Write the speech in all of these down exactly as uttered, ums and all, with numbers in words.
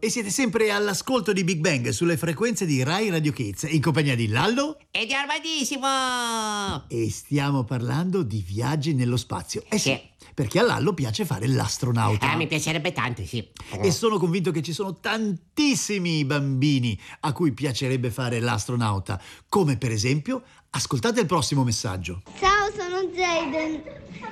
e siete sempre all'ascolto di Big Bang sulle frequenze di Rai Radio Kids in compagnia di Lallo e di Armadissimo. E stiamo parlando di viaggi nello spazio. Eh sì, Sì. perché a Lallo piace fare l'astronauta. Ah, mi piacerebbe tanto, sì. E sono convinto che ci sono tantissimi bambini a cui piacerebbe fare l'astronauta, come per esempio, ascoltate il prossimo messaggio. Ciao, sono Jaden.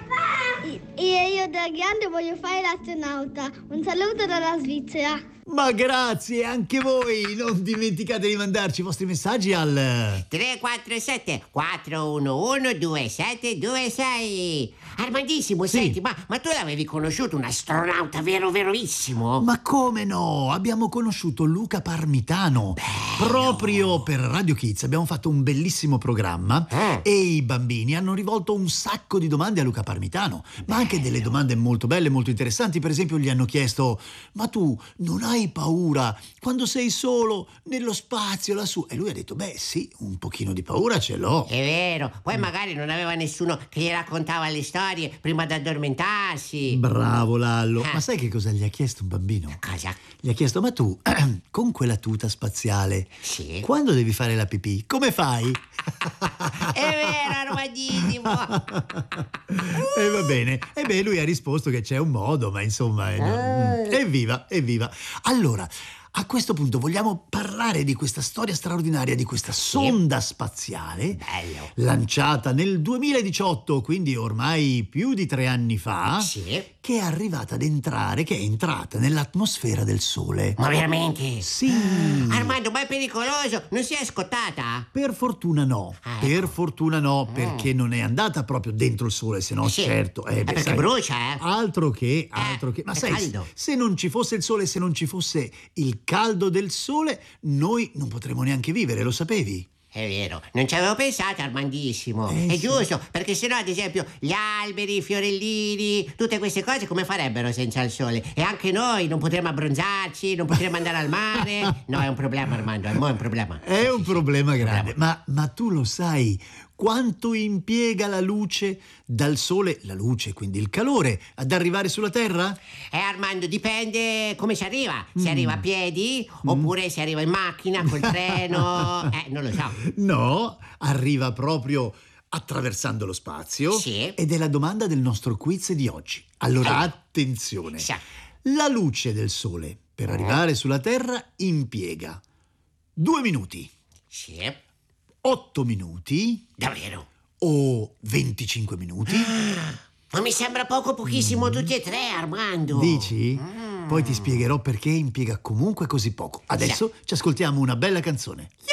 E io da grande voglio fare l'astronauta. Un saluto dalla Svizzera. Ma grazie, anche voi! Non dimenticate di mandarci i vostri messaggi al tre quattro sette quattro uno uno due sette due sei. Armandissimo, Sì. senti, ma, ma tu l'avevi conosciuto un astronauta vero verissimo? Ma come no? Abbiamo conosciuto Luca Parmitano. Proprio per Radio Kids abbiamo fatto un bellissimo programma Eh. e i bambini hanno rivolto un sacco di domande a Luca Parmitano, ma anche delle domande molto belle, molto interessanti. Per esempio gli hanno chiesto: ma tu non hai paura quando sei solo nello spazio lassù? E lui ha detto: beh sì, un pochino di paura ce l'ho. È vero, poi magari non aveva nessuno che gli raccontava le storie prima di addormentarsi. Bravo Lallo. Ah. Ma sai che cosa gli ha chiesto un bambino? Cosa? Gli ha chiesto: ma tu, con quella tuta spaziale, Sì. quando devi fare la pipì, come fai? È vero, Armandissimo. E va bene. E beh, lui ha risposto che c'è un modo, ma insomma, eh, no. Evviva, evviva. Allora, a questo punto vogliamo parlare di questa storia straordinaria, di questa sonda spaziale Bello. lanciata nel duemiladiciotto, quindi ormai più di tre anni fa, Sì. che è arrivata ad entrare, che è entrata nell'atmosfera del Sole. Ma veramente? Sì. Armando, ma è pericoloso? Non si è scottata? Per fortuna no, Ah, per ecco. fortuna no, perché non è andata proprio dentro il Sole, se no Eh sì. certo. Eh, beh, perché sai, brucia, eh? Altro che, altro che. Ma è sai, caldo. se non ci fosse il Sole, se non ci fosse il caldo del Sole, noi non potremmo neanche vivere, lo sapevi? È vero, non ci avevo pensato, Armandissimo. Eh, È sì. giusto, perché sennò, ad esempio, gli alberi, i fiorellini, tutte queste cose come farebbero senza il sole? E anche noi non potremmo abbronzarci, non potremmo andare al mare. No, è un problema, Armando, è mo' è un problema. È un problema un grande, problema. ma, ma tu lo sai quanto impiega la luce dal Sole, la luce, quindi il calore, ad arrivare sulla Terra? Eh, Armando, dipende come si arriva. Si Mm. arriva a piedi, oppure si arriva in macchina, col treno. Eh, non lo so. No, arriva proprio attraversando lo spazio. Sì. Ed è la domanda del nostro quiz di oggi. Allora, Eh. attenzione. Sì. La luce del Sole per arrivare sulla Terra impiega due minuti, Sì, otto minuti davvero. o venticinque minuti? Ma mi sembra poco pochissimo tutti e tre, Armando. Dici? Mm. Poi ti spiegherò perché impiega comunque così poco. Adesso ci ascoltiamo una bella canzone.